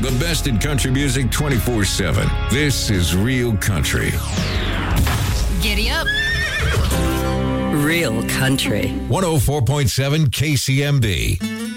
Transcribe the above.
The best in country music 24/7. This is Real Country. Giddy up. Real Country. 104.7 KCMB.